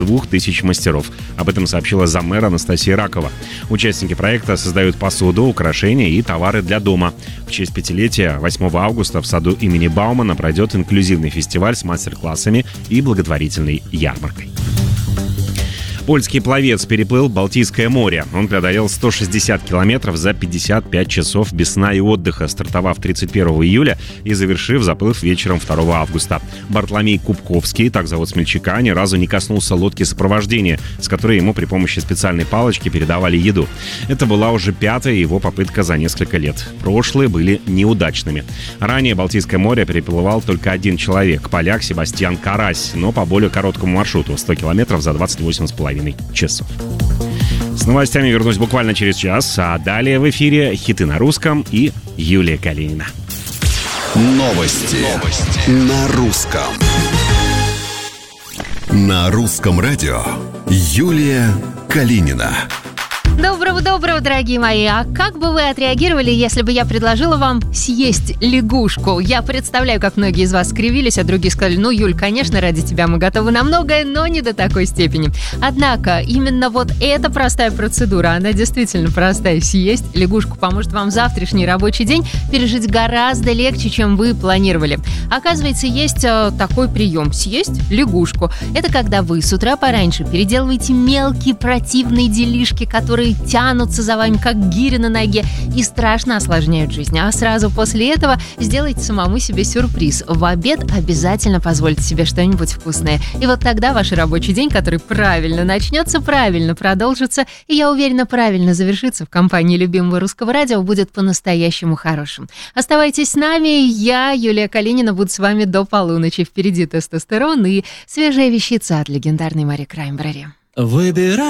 2000 мастеров. Об этом сообщила заммэра Анастасия Ракова. Участники проекта создают посуду, украшения и товары для дома. В честь 5-летия 8 августа в саду имени Баумана пройдет инклюзивный фестиваль с мастер-классами и благотворительной ярмаркой. Польский пловец переплыл Балтийское море. Он преодолел 160 километров за 55 часов без сна и отдыха, стартовав 31 июля и завершив заплыв вечером 2 августа. Бартоломей Кубковский, так зовут смельчака, ни разу не коснулся лодки сопровождения, с которой ему при помощи специальной палочки передавали еду. Это была уже 5-я его попытка за несколько лет. Прошлые были неудачными. Ранее Балтийское море переплывал только один человек, поляк Себастьян Карась, но по более короткому маршруту — 100 километров за 28,5 часов. С новостями вернусь буквально через час, а далее в эфире хиты на русском и Юлия Калинина. Новости на русском. На русском радио Юлия Калинина. Доброго, дорогие мои! А как бы вы отреагировали, если бы я предложила вам съесть лягушку? Я представляю, как многие из вас скривились, а другие сказали: ну, Юль, конечно, ради тебя мы готовы на многое, но не до такой степени. Однако, именно вот эта простая процедура, она действительно простая. Съесть лягушку поможет вам завтрашний рабочий день пережить гораздо легче, чем вы планировали. Оказывается, есть такой прием — съесть лягушку. Это когда вы с утра пораньше переделываете мелкие противные делишки, которые тянутся за вами, как гири на ноге, и страшно осложняют жизнь. А сразу после этого сделайте самому себе сюрприз. В обед обязательно позвольте себе что-нибудь вкусное. И вот тогда ваш рабочий день, который правильно начнется, правильно продолжится, и, я уверена, правильно завершится в компании любимого русского радио, будет по-настоящему хорошим. Оставайтесь с нами. Я, Юлия Калинина, буду с вами до полуночи. Впереди тестостерон и свежая вещица от легендарной Мари Краймбрери. Выбирай